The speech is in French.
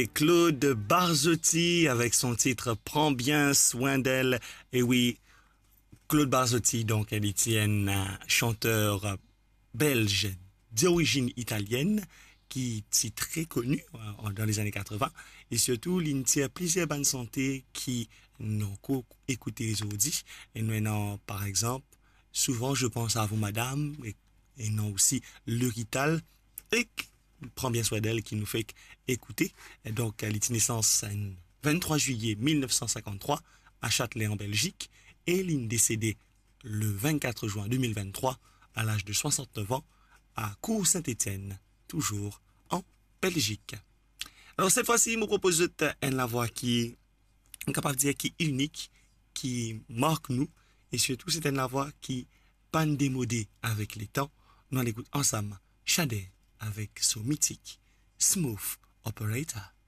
Et Claude Barzotti avec son titre Prends bien soin d'elle. Et oui, Claude Barzotti, donc, elle est un chanteur belge d'origine italienne qui est très connu dans les années 80 et surtout il y a plusieurs bandes santé qui n'ont écouté les audis et maintenant par exemple souvent je pense à vous madame et non aussi le Rital et prend bien soin d'elle qui nous fait écouter et donc elle est naissance le 23 juillet 1953 à Châtelet en Belgique et elle est décédée le 24 juin 2023 à l'âge de 69 ans à Cour-Saint-Étienne, toujours en Belgique. Alors cette fois-ci, je vous propose une voix qui est capable de dire qui est unique, qui marque nous, et surtout c'est une voix qui pas démodée avec les temps. Nous l'écoutons ensemble, Shadé avec son mythique Smooth Operator.